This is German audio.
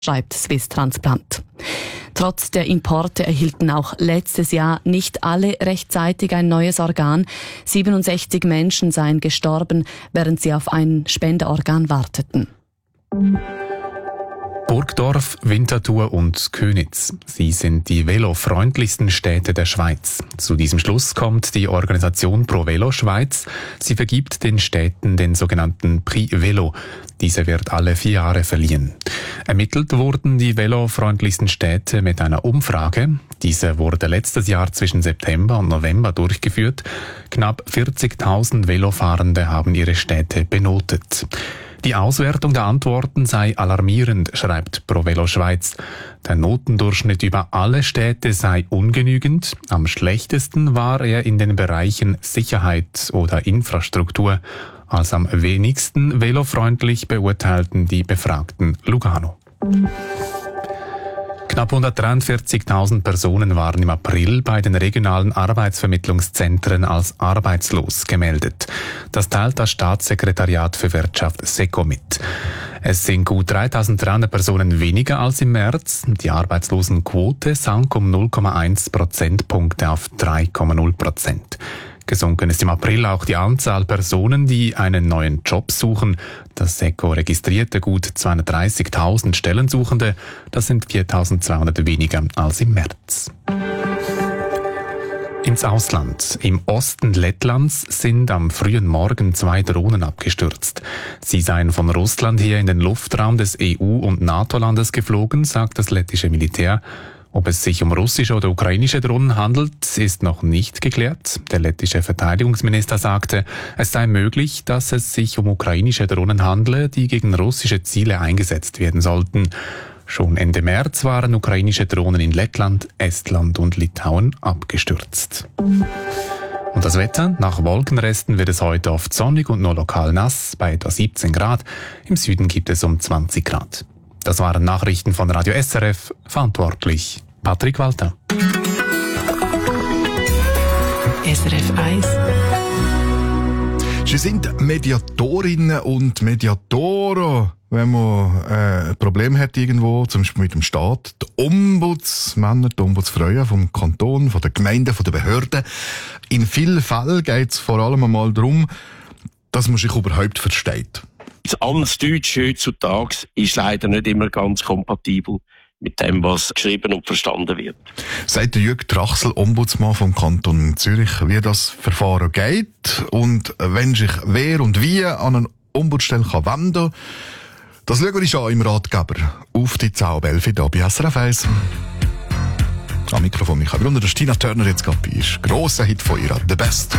schreibt Swiss Transplant. Trotz der Importe erhielten auch letztes Jahr nicht alle rechtzeitig ein neues Organ. 67 Menschen seien gestorben, während sie auf ein Spenderorgan warteten. Burgdorf, Winterthur und Köniz. Sie sind die velofreundlichsten Städte der Schweiz. Zu diesem Schluss kommt die Organisation Pro Velo Schweiz. Sie vergibt den Städten den sogenannten Prix Velo. Dieser wird alle 4 Jahre verliehen. Ermittelt wurden die velofreundlichsten Städte mit einer Umfrage. Diese wurde letztes Jahr zwischen September und November durchgeführt. Knapp 40.000 Velofahrende haben ihre Städte benotet. Die Auswertung der Antworten sei alarmierend, schreibt Pro Velo Schweiz. Der Notendurchschnitt über alle Städte sei ungenügend. Am schlechtesten war er in den Bereichen Sicherheit oder Infrastruktur. Als am wenigsten velofreundlich beurteilten die Befragten Lugano. Knapp 143.000 Personen waren im April bei den regionalen Arbeitsvermittlungszentren als arbeitslos gemeldet. Das teilt das Staatssekretariat für Wirtschaft SECO mit. Es sind gut 3.300 Personen weniger als im März. Die Arbeitslosenquote sank um 0,1 Prozentpunkte auf 3,0%. Gesunken ist im April auch die Anzahl Personen, die einen neuen Job suchen. Das SECO registrierte gut 230.000 Stellensuchende. Das sind 4.200 weniger als im März. Ins Ausland. Im Osten Lettlands sind am frühen Morgen 2 Drohnen abgestürzt. Sie seien von Russland her in den Luftraum des EU- und NATO-Landes geflogen, sagt das lettische Militär. Ob es sich um russische oder ukrainische Drohnen handelt, ist noch nicht geklärt. Der lettische Verteidigungsminister sagte, es sei möglich, dass es sich um ukrainische Drohnen handle, die gegen russische Ziele eingesetzt werden sollten. Schon Ende März waren ukrainische Drohnen in Lettland, Estland und Litauen abgestürzt. Und das Wetter? Nach Wolkenresten wird es heute oft sonnig und nur lokal nass, bei etwa 17 Grad. Im Süden gibt es um 20 Grad. Das waren Nachrichten von Radio SRF, verantwortlich Patrick Walter. SRF 1. Sie sind Mediatorinnen und Mediatoren, wenn man ein Problem hat irgendwo, zum Beispiel mit dem Staat. Die Ombudsmänner, die Ombudsfrauen vom Kanton, von der Gemeinde, von der Behörden. In vielen Fällen geht es vor allem einmal darum, dass man sich überhaupt versteht. Das Amtsdeutsch heutzutage ist leider nicht immer ganz kompatibel mit dem, was geschrieben und verstanden wird. Sagt der Jürg Trachsel, Ombudsmann vom Kanton Zürich, wie das Verfahren geht und wenn sich wer und wie an eine Ombudsstelle kann wenden. Das schauen wir uns an im Ratgeber auf die Zaubelfi hier bei SRF 1. Am Mikrofon Michael Brunner, der Tina Turner jetzt gerade bei ist. Grosser Hit von ihr, «The Best».